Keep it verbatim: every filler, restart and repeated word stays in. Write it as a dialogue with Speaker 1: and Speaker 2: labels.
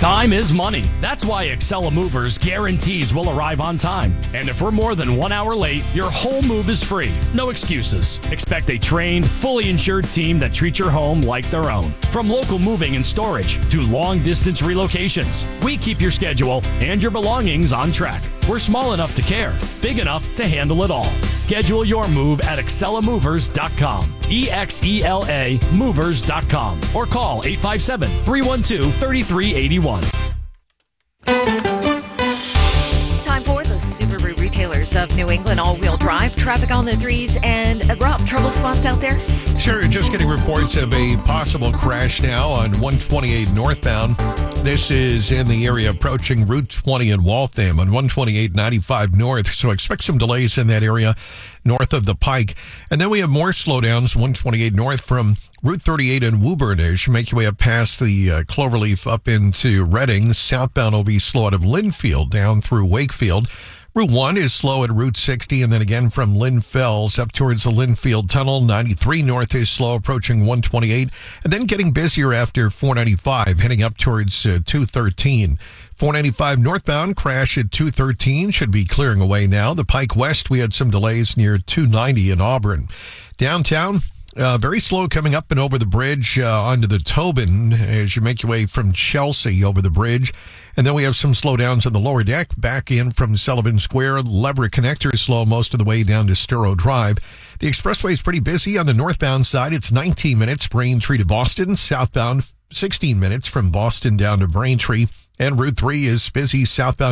Speaker 1: Time is money. That's why Excella Movers guarantees we'll arrive on time. And if we're more than one hour late, your whole move is free. No excuses. Expect a trained, fully insured team that treats your home like their own. From local moving and storage to long-distance relocations, we keep your schedule and your belongings on track. We're small enough to care, big enough to handle it all. Schedule your move at excella movers dot com. E X E L A movers dot com. Or call eight five seven, three one two, three three eight one.
Speaker 2: Time for the Subaru retailers of New England all-wheel drive. Traffic on the threes and uh, Rob, trouble spots out there?
Speaker 3: Sure, just getting reports of a possible crash now on one twenty-eight northbound. This is in the area approaching Route twenty in Waltham on one twenty-eight ninety-five north. So expect some delays in that area north of the Pike. And then we have more slowdowns, one twenty-eight north from Route thirty-eight in Woburn as you make your way up past the uh, Cloverleaf up into Reading. Southbound will be slow out of Linfield down through Wakefield. Route one is slow at Route sixty, and then again from Lynn Fells up towards the Linfield Tunnel. ninety-three north is slow approaching one twenty-eight, and then getting busier after four ninety-five, heading up towards uh, two thirteen. four ninety-five northbound, crash at two thirteen, should be clearing away now. The Pike West, we had some delays near two ninety in Auburn. Downtown, Uh, very slow coming up and over the bridge uh, onto the Tobin as you make your way from Chelsea over the bridge. And then we have some slowdowns on the lower deck back in from Sullivan Square. Leverett Connector is slow most of the way down to Sturo Drive. The expressway is pretty busy on the northbound side. It's nineteen minutes, Braintree to Boston. Southbound, sixteen minutes from Boston down to Braintree. And Route three is busy southbound